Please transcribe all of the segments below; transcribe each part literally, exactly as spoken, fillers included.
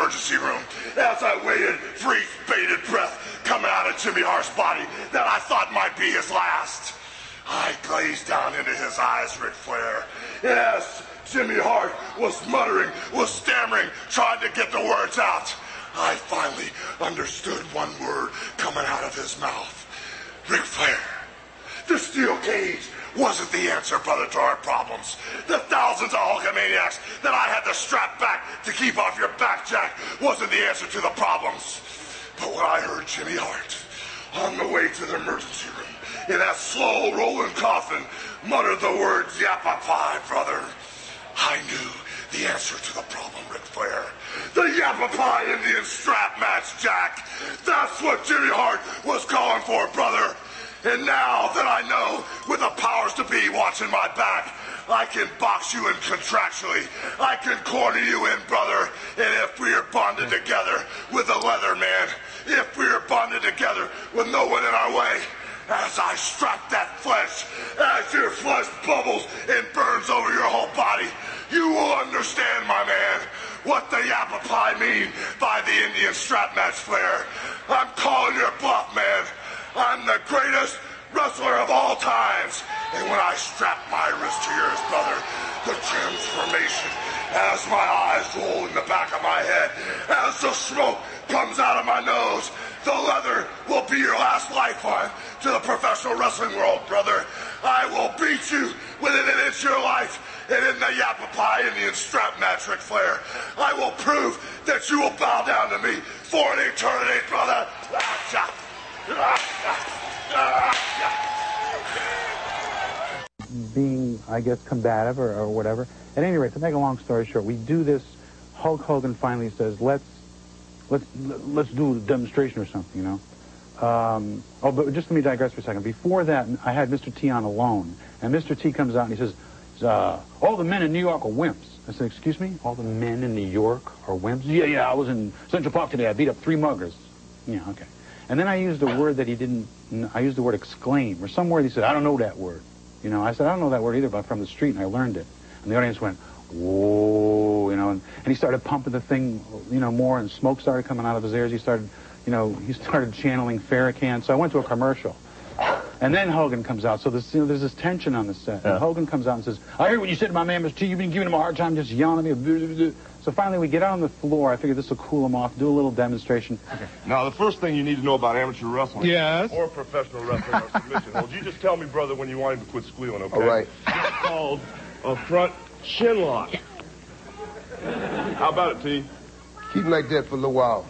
emergency room as I waited for each bated breath coming out of Jimmy Hart's body that I thought might be his last. I gazed down into his eyes, Ric Flair, and as Jimmy Hart was muttering, was stammering, trying to get the words out, I finally understood one word coming out of his mouth. Ric Flair, the steel cage wasn't the answer, brother, to our problems. The thousands of Hulkamaniacs that I had to strap back to keep off your back, Jack, wasn't the answer to the problems. But when I heard Jimmy Hart on the way to the emergency room in that slow rolling coffin mutter the words Yappa Pie, brother, I knew the answer to the problem, Ric Flair. The Yappa Pie Indian strap match, Jack. That's what Jimmy Hart was calling for, brother. And now that I know, with the powers to be watching my back, I can box you in contractually. I can corner you in, brother. And if we are bonded together with the leather man, if we are bonded together with no one in our way, as I strap that flesh, as your flesh bubbles and burns over your whole body, you will understand, my man, what the Yappa Pie mean by the Indian strap match, Flair. I'm calling your bluff, man. I'm the greatest wrestler of all times. And when I strap my wrist to yours, brother, the transformation as my eyes roll in the back of my head, as the smoke comes out of my nose, the leather will be your last lifeline to the professional wrestling world, brother. I will beat you within an inch of your life. And in the Yappa Pie Indian strap match, Ric Flair, I will prove that you will bow down to me for an eternity, brother. Being, I guess, combative or, or whatever. At any rate, to make a long story short, we do this. Hulk Hogan finally says, let's let's let's do a demonstration or something, you know. Um, oh, but just let me digress for a second. Before that, I had Mister T on alone, and Mister T comes out and he says, uh, all the men in New York are wimps. I said, excuse me? All the men in New York are wimps? Yeah, yeah, I was in Central Park today. I beat up three muggers. Yeah, okay. And then I used a word that he didn't, I used the word exclaim, or some word he said, I don't know that word. You know, I said, I don't know that word either, but I'm from the street, and I learned it. And the audience went, whoa, you know, and, and he started pumping the thing, you know, more, and smoke started coming out of his ears. He started, you know, he started channeling Farrakhan. So I went to a commercial. And then Hogan comes out. So there's, you know, there's this tension on the set. Yeah. And Hogan comes out and says, I heard what you said to my man, Mister T. You've been giving him a hard time, just yelling at me. So finally we get out on the floor. I figured this will cool him off, do a little demonstration. Okay. Now, the first thing you need to know about amateur wrestling. Yes. Or professional wrestling or submission. Well, you just tell me, brother, when you want him to quit squealing, okay? All right. It's called a front chin lock. How about it, T? Keep him like that for a little while.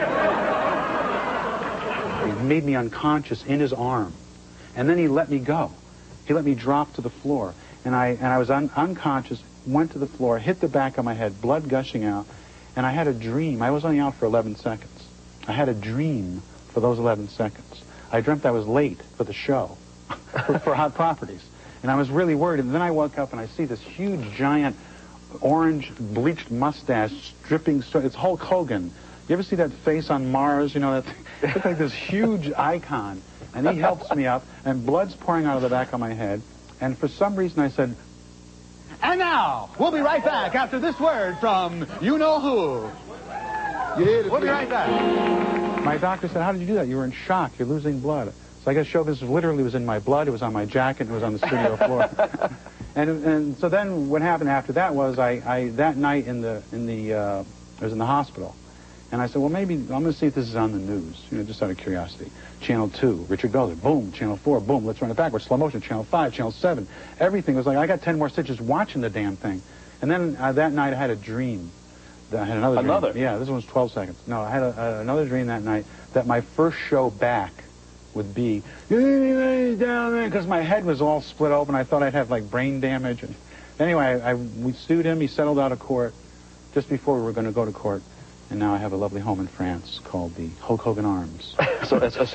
He made me unconscious in his arm. And then he let me go. He let me drop to the floor. And I and I was un unconscious, went to the floor, hit the back of my head, blood gushing out. And I had a dream. I was only out for eleven seconds. I had a dream for those eleven seconds. I dreamt I was late for the show, for, for Hot Properties. And I was really worried. And then I woke up and I see this huge, giant, orange, bleached mustache dripping. It's Hulk Hogan. You ever see that face on Mars? You know, that it looks like this huge icon. And he helps me up, and blood's pouring out of the back of my head. And for some reason I said, and now, we'll be right back after this word from you-know-who. You hear it, We'll be right back. My doctor said, how did you do that? You were in shock. You're losing blood. So I guess show this literally was in my blood. It was on my jacket. It was on the studio floor. and and so then what happened after that was I, I that night in the, in the uh, I was in the hospital. And I said, well, maybe I'm going to see if this is on the news, you know, just out of curiosity. Channel two, Richard Belzer, boom. Channel four, boom. Let's run it backwards. Slow motion. Channel five, Channel seven. Everything was like, I got ten more stitches watching the damn thing. And then uh, that night I had a dream. I had another dream. Another? Yeah, this one was twelve seconds. No, I had a, a, another dream that night that my first show back would be, because my head was all split open. I thought I'd have, like, brain damage. And anyway, I, I, we sued him. He settled out of court just before we were going to go to court. And now I have a lovely home in France called the Hulk Hogan Arms. So,